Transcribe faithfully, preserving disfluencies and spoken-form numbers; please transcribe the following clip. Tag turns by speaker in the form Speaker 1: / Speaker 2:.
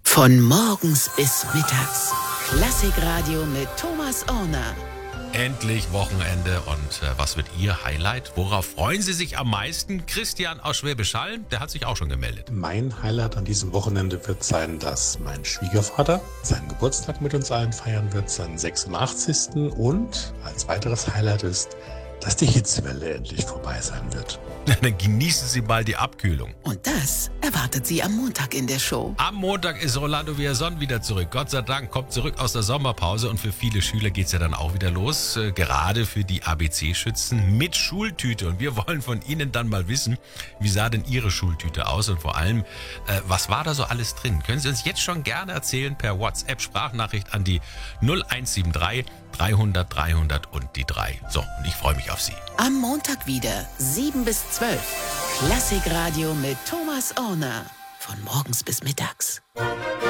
Speaker 1: Von morgens bis mittags. Klassikradio mit Thomas Orner.
Speaker 2: Endlich Wochenende und äh, was wird Ihr Highlight? Worauf freuen Sie sich am meisten? Christian aus Schwäbisch Hall, der hat sich auch schon gemeldet.
Speaker 3: Mein Highlight an diesem Wochenende wird sein, dass mein Schwiegervater seinen Geburtstag mit uns allen feiern wird, seinen sechsundachtzigsten Und als weiteres Highlight ist, dass die Hitzewelle endlich vorbei sein wird.
Speaker 2: Dann genießen Sie mal die Abkühlung.
Speaker 1: Und das erwartet Sie am Montag in der Show.
Speaker 2: Am Montag ist Rolando Villazón wieder zurück. Gott sei Dank kommt zurück aus der Sommerpause und für viele Schüler geht es ja dann auch wieder los. Äh, gerade für die A B C-Schützen mit Schultüte. Und wir wollen von Ihnen dann mal wissen, wie sah denn Ihre Schultüte aus und vor allem, äh, was war da so alles drin? Können Sie uns jetzt schon gerne erzählen per WhatsApp-Sprachnachricht an die null eins sieben drei dreihundert dreihundert und die drei. So, und ich freue mich auf Sie.
Speaker 1: Am Montag wieder, sieben bis zwölf. Klassikradio mit Thomas Orner. Von morgens bis mittags.